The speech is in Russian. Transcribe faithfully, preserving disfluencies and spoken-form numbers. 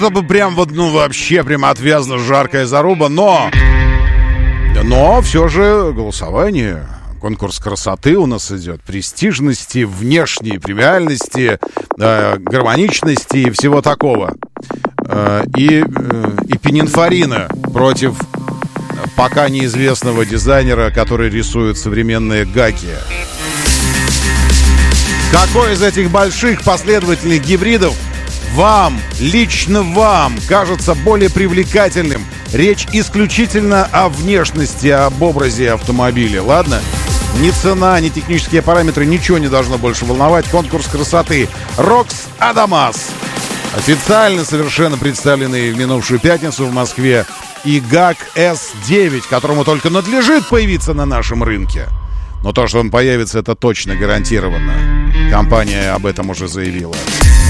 Это бы прям вот, ну, вообще прям отвязно жаркая заруба, но... Но все же голосование, конкурс красоты у нас идет, престижности, внешней премиальности, э, гармоничности и всего такого. Э, и, э, и Пининфорина против пока неизвестного дизайнера, который рисует современные гаки. Какой из этих больших последовательных гибридов вам, лично вам, кажется более привлекательным? Речь исключительно о внешности, об образе автомобиля, ладно? Ни цена, ни технические параметры, ничего не должно больше волновать. Конкурс красоты Рокс Адамас. Официально совершенно представленный в минувшую пятницу в Москве и гак эс девять, которому только надлежит появиться на нашем рынке. Но то, что он появится, это точно гарантированно. Компания об этом уже заявила.